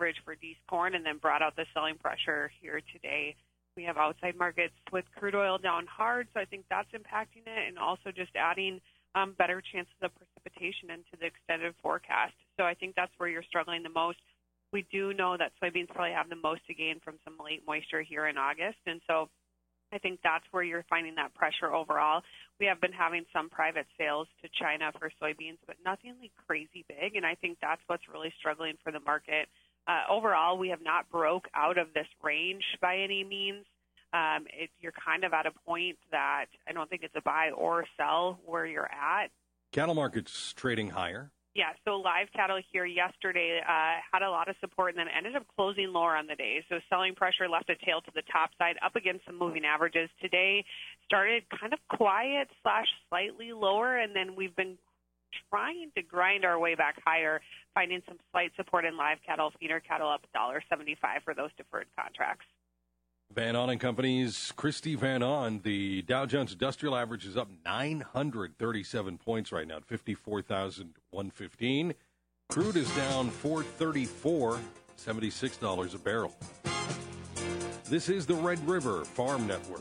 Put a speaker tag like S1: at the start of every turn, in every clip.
S1: average for D's corn and then brought out the selling pressure here today. We have outside markets with crude oil down hard, so I think that's impacting it, and also just adding better chances of precipitation into the extended forecast. So I think that's where you're struggling the most. We do know that soybeans probably have the most to gain from some late moisture here in August, and so I think that's where you're finding that pressure overall. We have been having some private sales to China for soybeans, but nothing like crazy big, and I think that's what's really struggling for the market. Overall, we have not broke out of this range by any means. You're kind of at a point that I don't think it's a buy or sell where you're at.
S2: Cattle markets trading higher.
S1: Yeah, so live cattle here yesterday had a lot of support and then ended up closing lower on the day. So selling pressure left a tail to the top side up against some moving averages. Today started kind of quiet / slightly lower, and then we've been trying to grind our way back higher, finding some slight support in live cattle, feeder cattle up $1.75 for those deferred contracts.
S2: Van On and Company's Christy Van On. The Dow Jones Industrial Average is up 937 points right now at 54,115. Crude is down $4.34, $76 a barrel. This is the Red River Farm Network.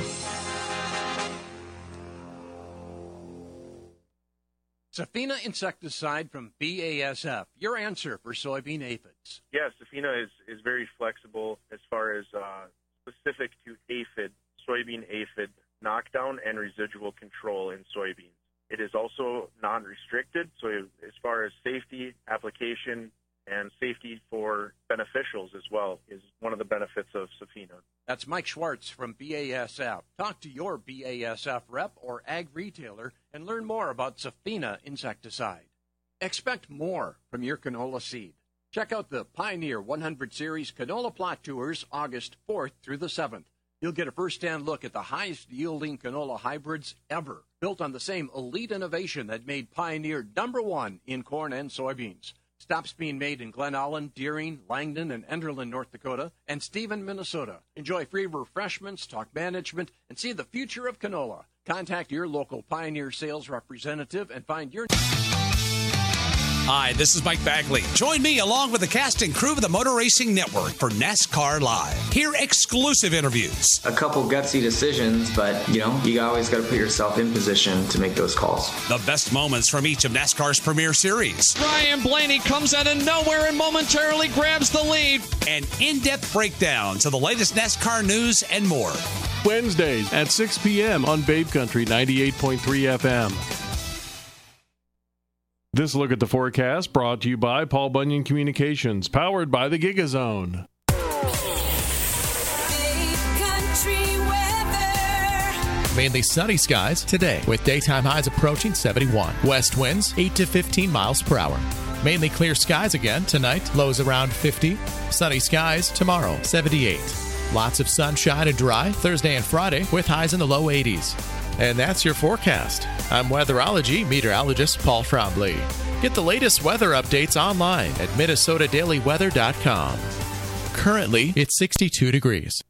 S3: Safina insecticide from BASF, your answer for soybean aphids.
S4: Yeah, Safina is very flexible as far as specific to aphid, soybean aphid knockdown and residual control in soybeans. It is also non-restricted, so as far as safety, application, and safety for beneficials as well is one of the benefits of Safina.
S3: That's Mike Schwartz from BASF. Talk to your BASF rep or ag retailer and learn more about Safina insecticide. Expect more from your canola seed. Check out the Pioneer 100 Series Canola Plot Tours August 4th through the 7th. You'll get a first-hand look at the highest-yielding canola hybrids ever, built on the same elite innovation that made Pioneer #1 in corn and soybeans. Stops being made in Glen Allen, Deering, Langdon, and Enderlin, North Dakota, and Stephen, Minnesota. Enjoy free refreshments, talk management, and see the future of canola. Contact your local Pioneer sales representative and find your...
S5: Hi, this is Mike Bagley. Join me along with the cast and crew of the Motor Racing Network for NASCAR Live. Hear exclusive interviews.
S6: A couple gutsy decisions, but, you always got to put yourself in position to make those calls.
S5: The best moments from each of NASCAR's premier series.
S7: Ryan Blaney comes out of nowhere and momentarily grabs the lead.
S5: And in-depth breakdowns of the latest NASCAR news and more.
S8: Wednesdays at 6 p.m. on Babe Country 98.3 FM. This look at the forecast brought to you by Paul Bunyan Communications, powered by the GigaZone.
S9: Mainly sunny skies today, with daytime highs approaching 71. West winds 8 to 15 miles per hour. Mainly clear skies again tonight, lows around 50. Sunny skies tomorrow, 78. Lots of sunshine and dry Thursday and Friday, with highs in the low 80s. And that's your forecast. I'm weatherology meteorologist Paul Trombley. Get the latest weather updates online at MinnesotaDailyWeather.com. Currently, it's 62 degrees.